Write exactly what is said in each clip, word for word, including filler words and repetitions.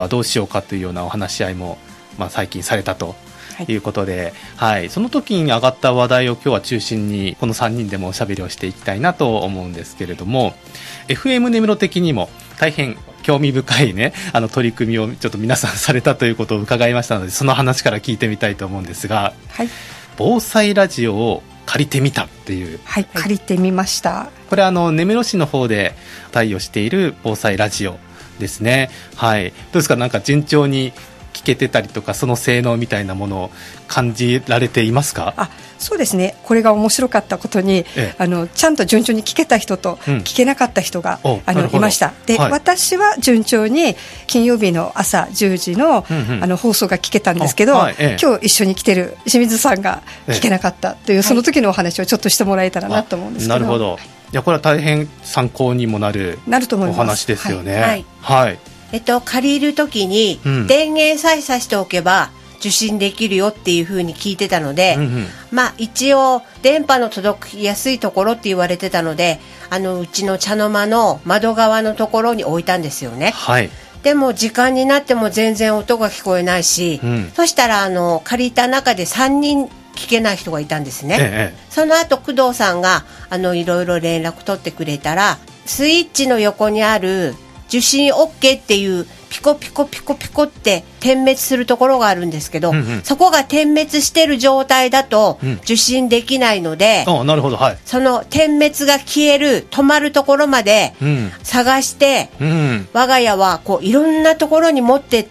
どうしようかというようなお話し合いも、まあ、最近されたということで、はいはい、その時に上がった話題を今日は中心にこのさんにんでもおしゃべりをしていきたいなと思うんですけれども、 エフエム 根室的にも大変興味深いね、あの取り組みをちょっと皆さんされたということを伺いましたので、その話から聞いてみたいと思うんですが、はい、防災ラジオを借りてみたっていう、 はい、借りてみました。 これはあの根室市の方で対応している防災ラジオですね。はい、どうですか、なんか順調に聞けてたりとか、その性能みたいなものを感じられていますか？ あ、そうですね、これが面白かったことに、ええ、あのちゃんと順調に聞けた人と聞けなかった人が、うん、あのいました。で、はい、私は順調に金曜日の朝じゅうじ の,、うんうん、あの放送が聞けたんですけど、はい、ええ、今日一緒に来てる清水さんが聞けなかったという、ええ、その時のお話をちょっとしてもらえたらなと思うんですけど。 なるほど、いやこれは大変参考にもなるお話ですよね。はい、はいはい、 えっと、借りるときに電源さえさしておけば受信できるよっていう風に聞いてたので、うんうん、まあ一応電波の届きやすいところって言われてたので、あのうちの茶の間の窓側のところに置いたんですよね。はい、でも時間になっても全然音が聞こえないし、うん、そしたらあの借りた中でさんにん聞けない人がいたんですね。ええ、その後工藤さんがあのいろいろ連絡取ってくれたら、スイッチの横にある受信 OK っていうピコピコピコピコって点滅するところがあるんですけど、うんうん、そこが点滅してる状態だと受信できないので、 うん、なるほど、はい、 その点滅が消える止まるところまで探して、うんうん、我が家はこういろんなところに持ってって、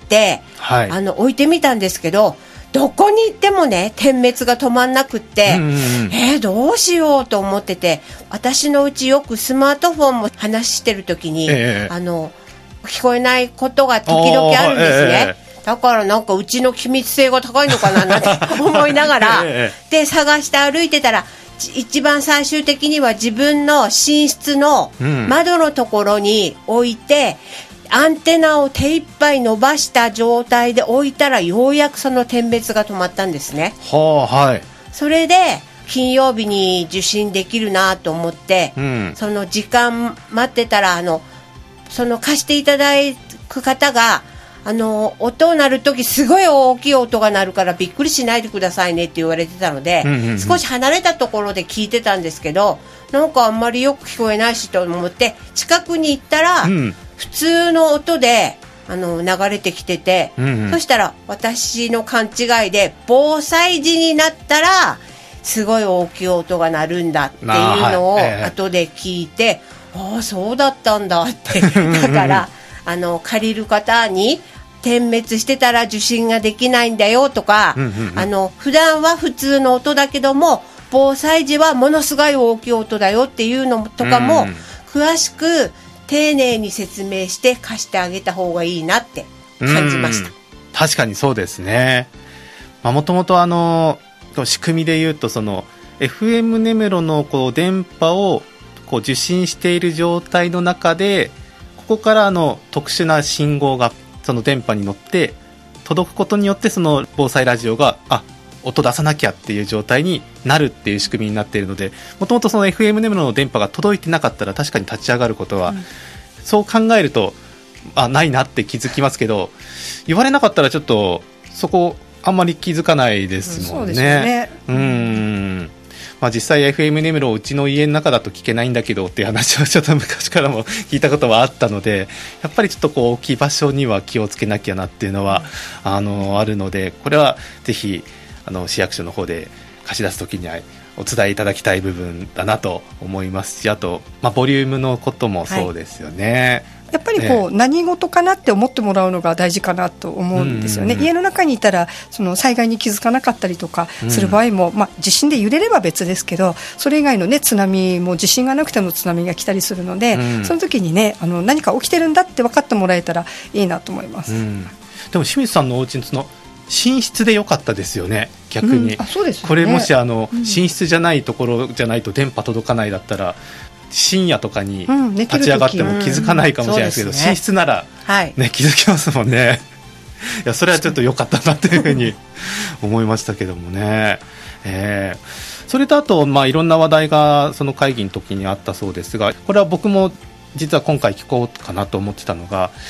はい、あの置いてみたんですけど、どこに行ってもね点滅が止まんなくって、うんうんうん、えー、どうしようと思ってて、私のうちよくスマートフォンも話してる時に、えー、あの聞こえないことが時々あるんですね。えー、だからなんかうちの機密性が高いのかななんて思いながら、えー、で探して歩いてたら、一番最終的には自分の寝室の窓のところに置いて、うん、アンテナを手いっぱい伸ばした状態で置いたら、ようやくその点滅が止まったんですね。はあ、はい、それで金曜日に受信できるなと思って、うん、その時間待ってたら、あのその貸していただく方が、あの音を鳴るときすごい大きい音が鳴るからびっくりしないでくださいねって言われてたので、うんうんうん、少し離れたところで聞いてたんですけど、なんかあんまりよく聞こえないしと思って近くに行ったら、うん、普通の音であの流れてきてて、うんうん、そしたら私の勘違いで、防災時になったらすごい大きい音が鳴るんだっていうのを後で聞いて、ああそうだったんだってだからあの借りる方に点滅してたら受信ができないんだよとか、うんうんうん、あの普段は普通の音だけども防災時はものすごい大きい音だよっていうのとかも、うん、詳しく丁寧に説明して貸してあげた方がいいなって感じました。 確かにそうですね。もともとあの仕組みでいうと、その エフエム 根室のこう電波をこう受信している状態の中で、ここからあの特殊な信号がその電波に乗って届くことによって、その防災ラジオがあ音出さなきゃっていう状態になるっていう仕組みになっているので、もともとその エフエム 根室の電波が届いてなかったら確かに立ち上がることは、うん、そう考えるとあないなって気づきますけど、言われなかったらちょっとそこあんまり気づかないですもんね。そうですよね。うーん、まあ、実際 エフエム 根室をうちの家の中だと聞けないんだけどっていう話はちょっと昔からも聞いたことはあったので、やっぱりちょっとこう大きい場所には気をつけなきゃなっていうのは、うん、あのあるので、これはぜひあの市役所の方で貸し出すときにはお伝えいただきたい部分だなと思いますし、あと、まあ、ボリュームのこともそうですよね。はい、 やっぱりこう、ね、何事かなって思ってもらうのが大事かなと思うんですよね。うんうんうん、家の中にいたらその災害に気づかなかったりとかする場合も、うん、まあ、地震で揺れれば別ですけど、それ以外の、ね、津波も地震がなくても津波が来たりするので、うん、その時に、ね、あの何か起きてるんだって分かってもらえたらいいなと思います。うん、 でも清水さんのお家のその寝室で良かったですよね、逆に。うん、あ、そうですよね。これもしあの、うん、寝室じゃないところじゃないと電波届かないだったら、深夜とかに立ち上がっても気づかないかもしれないですけど、うん、寝室なら、はいね、気づきますもんね。いやそれはちょっと良かったなというふうに思いましたけどもね。えー、それとあと、まあ、いろんな話題がその会議の時にあったそうですが、これは僕も実は今回聞こうかなと思ってたのが、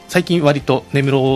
最近割と根室